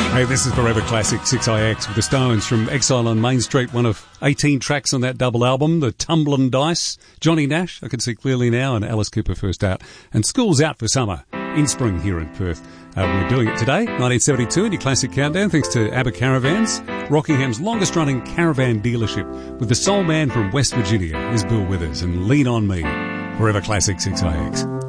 Hey, this is Forever Classic 6IX with the Stones from Exile on Main Street, one of 18 tracks on that double album, The Tumblin' Dice. Johnny Nash, I Can See Clearly Now, and Alice Cooper First Out. And School's out for summer in spring here in Perth. We're doing it today, 1972, in your classic countdown, thanks to ABBA Caravans, Rockingham's longest-running caravan dealership, with the soul man from West Virginia is Bill Withers, and Lean on Me. Forever Classic 6IX.